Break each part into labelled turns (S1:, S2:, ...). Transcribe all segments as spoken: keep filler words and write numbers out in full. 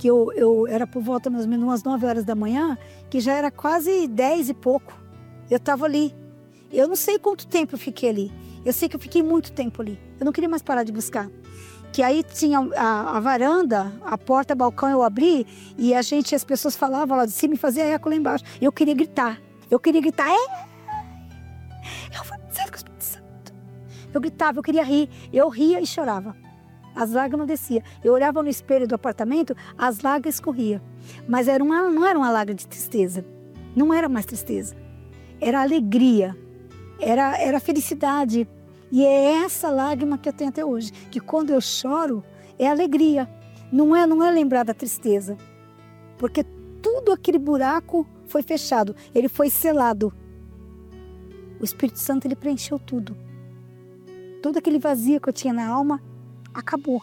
S1: que eu, eu era por volta mais ou menos umas nove horas da manhã, que já era quase dez e pouco. Eu estava ali. Eu não sei quanto tempo eu fiquei ali. Eu sei que eu fiquei muito tempo ali. Eu não queria mais parar de buscar. Que aí tinha a, a varanda, a porta, o balcão, eu abri, e a gente, as pessoas falavam lá de cima e fazia eco lá embaixo. Eu queria gritar. Eu queria gritar, é! Eu fui batizado com o Espírito Santo. Eu gritava, eu queria rir. Eu ria e chorava. As lágrimas desciam. Eu olhava no espelho do apartamento, as lágrimas escorriam. Mas era uma, não era uma lágrima de tristeza. Não era mais tristeza. Era alegria. Era, era felicidade. E é essa lágrima que eu tenho até hoje. Que quando eu choro, é alegria. Não é, não é lembrar da tristeza. Porque tudo aquele buraco foi fechado. Ele foi selado. O Espírito Santo, ele preencheu tudo. Todo aquele vazio que eu tinha na alma, acabou.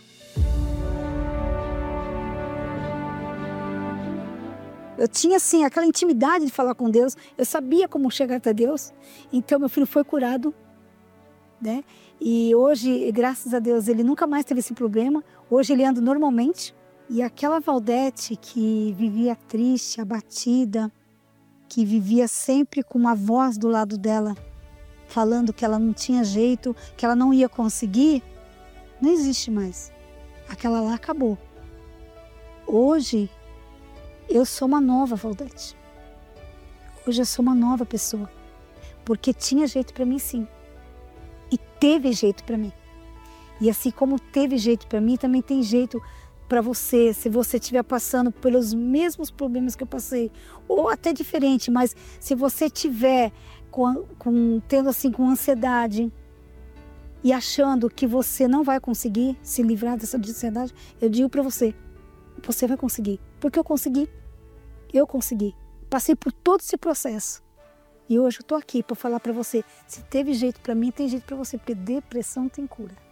S1: Eu tinha, assim, aquela intimidade de falar com Deus. Eu sabia como chegar até Deus. Então, meu filho foi curado, né? E hoje, graças a Deus, ele nunca mais teve esse problema. Hoje ele anda normalmente. E aquela Valdete que vivia triste, abatida, que vivia sempre com uma voz do lado dela, falando que ela não tinha jeito, que ela não ia conseguir, não existe mais. Aquela lá acabou. Hoje, eu sou uma nova Valdete. Hoje eu sou uma nova pessoa. Porque tinha jeito para mim, sim. E teve jeito para mim. E assim como teve jeito para mim, também tem jeito para você. Se você estiver passando pelos mesmos problemas que eu passei, ou até diferente, mas se você estiver com, com, tendo assim, com ansiedade e achando que você não vai conseguir se livrar dessa ansiedade, eu digo para você, você vai conseguir. Porque eu consegui. Eu consegui. Passei por todo esse processo. E hoje eu estou aqui para falar para você, se teve jeito para mim, tem jeito para você, porque depressão tem cura.